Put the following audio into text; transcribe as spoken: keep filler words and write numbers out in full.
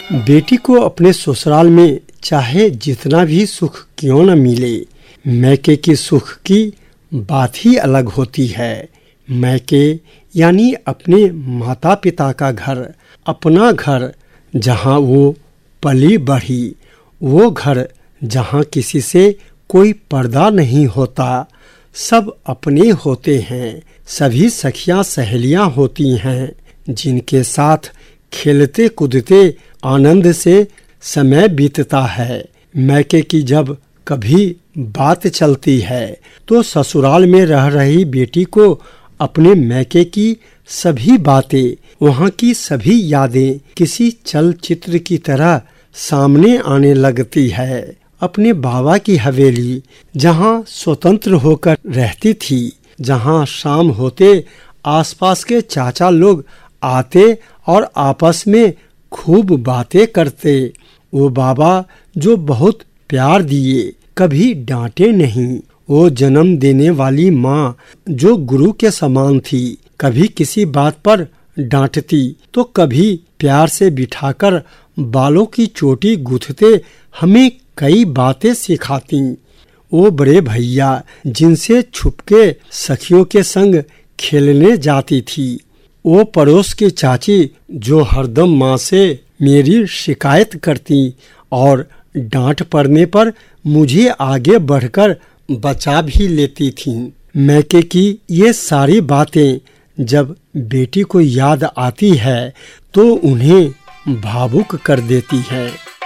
बेटी को अपने ससुराल में चाहे जितना भी सुख क्यों न मिले, मैके की सुख की बात ही अलग होती है। मैके यानी अपने माता पिता का घर, अपना घर जहाँ वो पली बढ़ी, वो घर जहाँ किसी से कोई पर्दा नहीं होता, सब अपने होते हैं, सभी सखियां सहेलियां होती हैं जिनके साथ खेलते कूदते आनंद से समय बीतता है। मैके की जब कभी बात चलती है तो ससुराल में रह रही बेटी को अपने मैके की सभी बातें, वहाँ की सभी यादें किसी चलचित्र की तरह सामने आने लगती है। अपने बाबा की हवेली जहाँ स्वतंत्र होकर रहती थी, जहाँ शाम होते आसपास के चाचा लोग आते और आपस में खूब बातें करते। वो बाबा जो बहुत प्यार दिए, कभी डांटे नहीं। वो जन्म देने वाली माँ जो गुरु के समान थी, कभी किसी बात पर डांटती तो कभी प्यार से बिठाकर बालों की चोटी गूंथते हमें कई बातें सिखाती। वो बड़े भैया जिनसे छुपके सखियों के संग खेलने जाती थी। वो पड़ोस की चाची जो हरदम माँ से मेरी शिकायत करती और डांट पड़ने पर मुझे आगे बढ़कर बचा भी लेती थीं। मैके की ये सारी बातें जब बेटी को याद आती है तो उन्हें भावुक कर देती है।